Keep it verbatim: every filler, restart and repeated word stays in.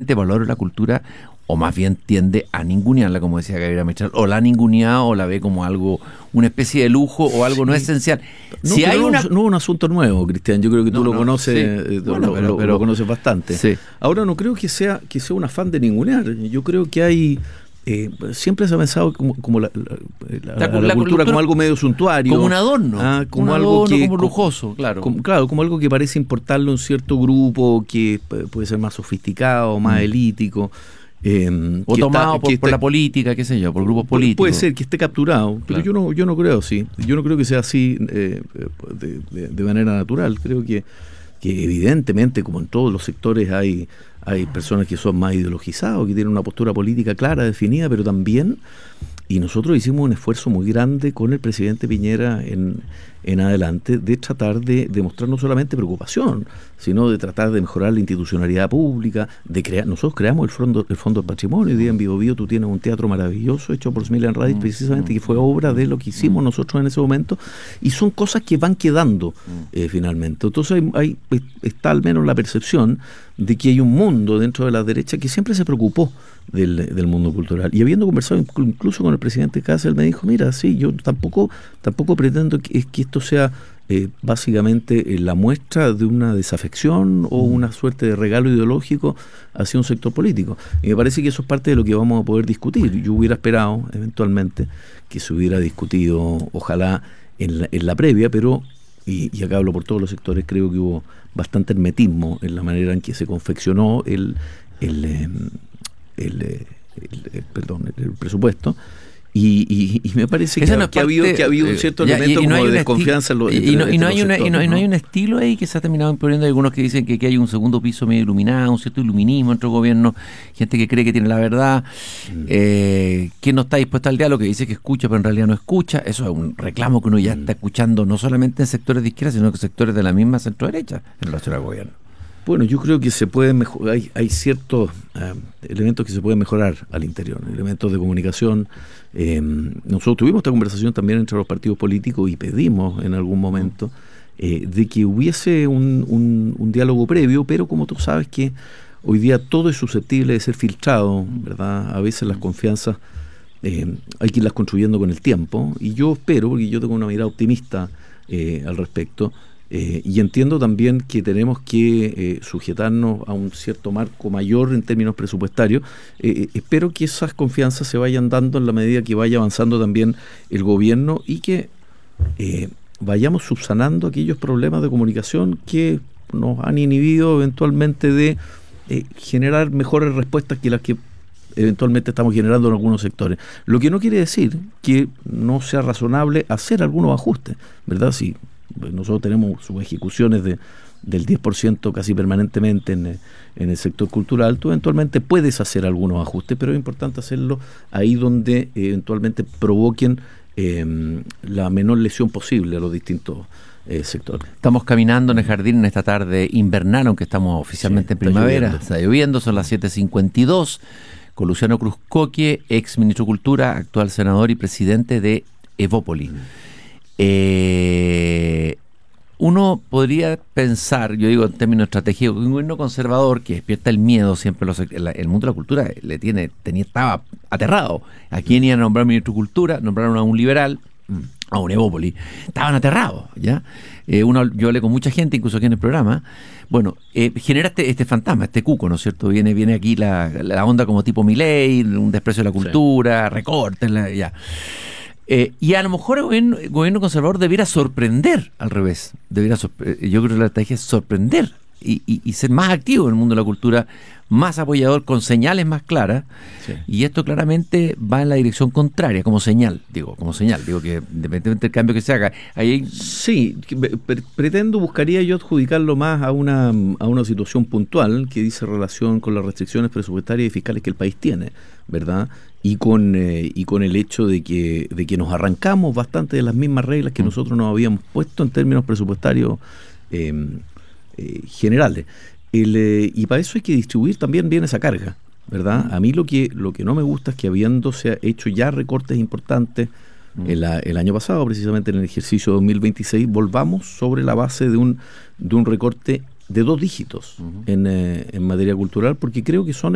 realmente valora la cultura, o más bien tiende a ningunearla, como decía Gabriela Mistral, o la ha ninguneado o la ve como algo, una especie de lujo o algo sí. no esencial. No, si hay no, una... no es un asunto nuevo, Cristian, yo creo que tú no, lo no, conoces, sí. eh, bueno, lo, pero, lo, pero, lo conoces bastante. Sí. Ahora no creo que sea, que sea un afán de ningunear, yo creo que hay... Eh, siempre se ha pensado como, como la, la, la, la, la, la cultura, cultura como algo medio suntuario, como un adorno, ah, como, un algo adorno, que, como lujoso, claro, como, claro, como algo que parece importarle a un cierto grupo que puede ser más sofisticado, más mm. elítico, eh, o tomado está, por, está, por la política, qué sé yo, por grupos puede, políticos. Puede ser que esté capturado, pero claro. yo no, yo no creo así, yo no creo que sea así eh, de, de, de manera natural. Creo que, que evidentemente, como en todos los sectores, hay Hay personas que son más ideologizados, que tienen una postura política clara, definida, pero también, y nosotros hicimos un esfuerzo muy grande con el presidente Piñera en, en adelante, de tratar de demostrar no solamente preocupación, sino de tratar de mejorar la institucionalidad pública, de crear, nosotros creamos el Fondo, el Fondo del Patrimonio. Hoy día en Bio Bio tú tienes un teatro maravilloso hecho por Smiljan Radic, precisamente, que fue obra de lo que hicimos nosotros en ese momento, y son cosas que van quedando eh, finalmente. Entonces hay, hay, está al menos la percepción de que hay un mundo dentro de la derecha que siempre se preocupó del, del mundo cultural. Y habiendo conversado incluso con el presidente Kast, él me dijo, mira, sí, yo tampoco tampoco pretendo que, que esto sea eh, básicamente eh, la muestra de una desafección o una suerte de regalo ideológico hacia un sector político. Y me parece que eso es parte de lo que vamos a poder discutir. Yo hubiera esperado, eventualmente, que se hubiera discutido, ojalá, en la, en la previa, pero... Y, y acá hablo por todos los sectores, creo que hubo bastante hermetismo en la manera en que se confeccionó el, el, el, el, el, el, perdón, el, el presupuesto. Y, y, y me parece que, no que, parte, ha habido, que ha habido un cierto ya, elemento y, y no como de desconfianza en lo, y, no, y, no hay una, y, no, y no hay un estilo ahí que se ha terminado imponiendo. Hay algunos que dicen que, que hay un segundo piso medio iluminado, un cierto iluminismo entre el gobierno, gente que cree que tiene la verdad, mm. eh, que no está dispuesta al diálogo, que dice que escucha pero en realidad no escucha. Eso es un reclamo que uno ya mm. está escuchando no solamente en sectores de izquierda, sino que sectores de la misma centro derecha en relación al gobierno. Bueno, yo creo que se puede mejorar, hay, hay ciertos eh, elementos que se pueden mejorar al interior, elementos de comunicación. Eh, nosotros tuvimos esta conversación también entre los partidos políticos y pedimos en algún momento eh, de que hubiese un, un, un diálogo previo, pero como tú sabes que hoy día todo es susceptible de ser filtrado, ¿verdad? A veces las confianzas eh, hay que irlas construyendo con el tiempo, y yo espero, porque yo tengo una mirada optimista eh, al respecto, Eh, y entiendo también que tenemos que eh, sujetarnos a un cierto marco mayor en términos presupuestarios. Eh, espero que esas confianzas se vayan dando en la medida que vaya avanzando también el gobierno y que eh, vayamos subsanando aquellos problemas de comunicación que nos han inhibido eventualmente de eh, generar mejores respuestas que las que eventualmente estamos generando en algunos sectores. Lo que no quiere decir que no sea razonable hacer algunos ajustes, ¿verdad? Sí. Nosotros tenemos sus ejecuciones de, del diez por ciento casi permanentemente en, en el sector cultural. Tú eventualmente puedes hacer algunos ajustes, pero es importante hacerlo ahí donde eventualmente provoquen eh, la menor lesión posible a los distintos eh, sectores. Estamos caminando en el jardín en esta tarde invernal, aunque estamos oficialmente sí, en primavera. Lloviendo. Está lloviendo, son las siete cincuenta y dos, con Luciano Cruzcoque, ex ministro de Cultura, actual senador y presidente de Evópoli. Mm. Eh, uno podría pensar, yo digo en términos estratégicos, que un gobierno conservador que despierta el miedo siempre, los, el, el mundo de la cultura le tiene, tenía, estaba aterrado. ¿A quién iban a nombrar ministro de Cultura? Nombraron a un liberal, a un Evópoli. Estaban aterrados, ¿ya? Eh, uno, yo hablé con mucha gente, incluso aquí en el programa. Bueno, eh, genera este, este fantasma, este cuco, ¿no es cierto? Viene, viene aquí la, la onda como tipo Milei, un desprecio de la cultura, sí. recortes, la, ya. Eh, y a lo mejor el gobierno, el gobierno conservador debiera sorprender, al revés. Debiera sorpre- yo creo que la estrategia es sorprender y, y, y ser más activo en el mundo de la cultura, más apoyador, con señales más claras. Sí. Y esto claramente va en la dirección contraria, como señal, digo, como señal, digo que independientemente del cambio que se haga. Ahí hay... Sí, pre- pretendo, buscaría yo adjudicarlo más a una, a una situación puntual que dice relación con las restricciones presupuestarias y fiscales que el país tiene, ¿verdad? Y con eh, y con el hecho de que de que nos arrancamos bastante de las mismas reglas que nosotros nos habíamos puesto en términos presupuestarios eh, eh, generales. El, eh, y para eso hay que distribuir también bien esa carga, ¿verdad? A mí lo que lo que no me gusta es que habiéndose hecho ya recortes importantes el, el año pasado, precisamente en el ejercicio dos mil veintiséis, volvamos sobre la base de un de un recorte de dos dígitos uh-huh. en, eh, en materia cultural, porque creo que son